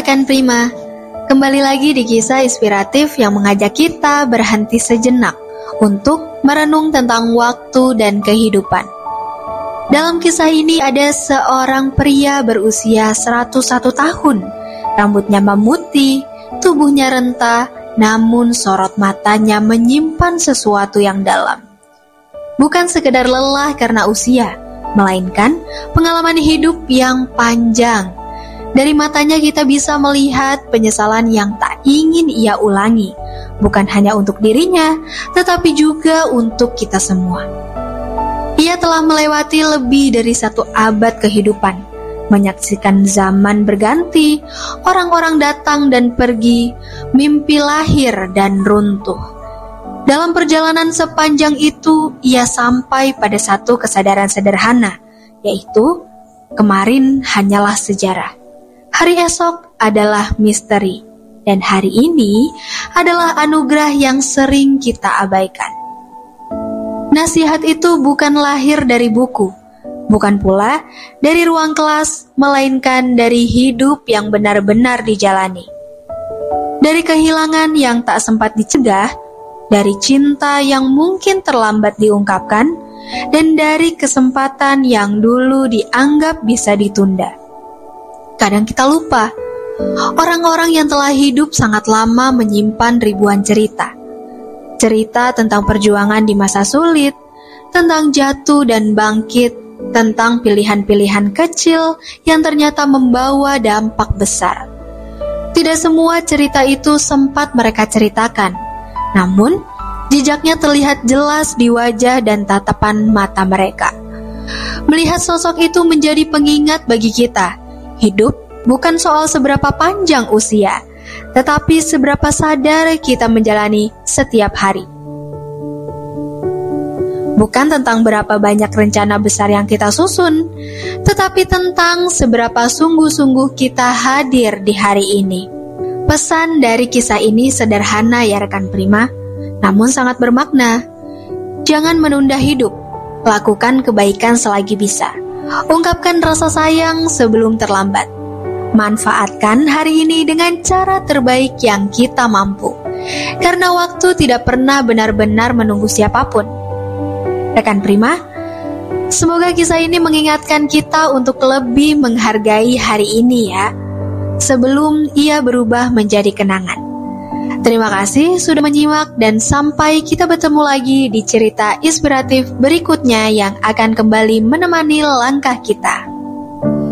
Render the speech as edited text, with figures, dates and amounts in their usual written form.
rekan Prima, kembali lagi di kisah inspiratif yang mengajak kita berhenti sejenak untuk merenung tentang waktu dan kehidupan. Dalam kisah ini ada seorang pria berusia 101 tahun, rambutnya memutih, tubuhnya renta, namun sorot matanya menyimpan sesuatu yang dalam. Bukan sekedar lelah karena usia, melainkan pengalaman hidup yang panjang. Dari matanya kita bisa melihat penyesalan yang tak ingin ia ulangi, bukan hanya untuk dirinya, tetapi juga untuk kita semua. Ia telah melewati lebih dari 1 abad kehidupan, menyaksikan zaman berganti, orang-orang datang dan pergi, mimpi lahir dan runtuh. Dalam perjalanan sepanjang itu, ia sampai pada satu kesadaran sederhana, yaitu kemarin hanyalah sejarah. Hari esok adalah misteri, dan hari ini adalah anugerah yang sering kita abaikan. Nasihat itu bukan lahir dari buku, bukan pula dari ruang kelas, melainkan dari hidup yang benar-benar dijalani. Dari kehilangan yang tak sempat dicegah, dari cinta yang mungkin terlambat diungkapkan, dan dari kesempatan yang dulu dianggap bisa ditunda. Kadang kita lupa, orang-orang yang telah hidup sangat lama menyimpan ribuan cerita. Cerita tentang perjuangan di masa sulit, tentang jatuh dan bangkit, tentang pilihan-pilihan kecil yang ternyata membawa dampak besar. Tidak semua cerita itu sempat mereka ceritakan, namun jejaknya terlihat jelas di wajah dan tatapan mata mereka. Melihat sosok itu menjadi pengingat bagi kita. Hidup bukan soal seberapa panjang usia, tetapi seberapa sadar kita menjalani setiap hari. Bukan tentang berapa banyak rencana besar yang kita susun, tetapi tentang seberapa sungguh-sungguh kita hadir di hari ini. Pesan dari kisah ini sederhana ya rekan Prima, namun sangat bermakna. Jangan menunda hidup, lakukan kebaikan selagi bisa. Ungkapkan rasa sayang sebelum terlambat. Manfaatkan hari ini dengan cara terbaik yang kita mampu, karena waktu tidak pernah benar-benar menunggu siapapun. Rekan Prima, semoga kisah ini mengingatkan kita untuk lebih menghargai hari ini ya, sebelum ia berubah menjadi kenangan. Terima kasih sudah menyimak dan sampai kita bertemu lagi di cerita inspiratif berikutnya yang akan kembali menemani langkah kita.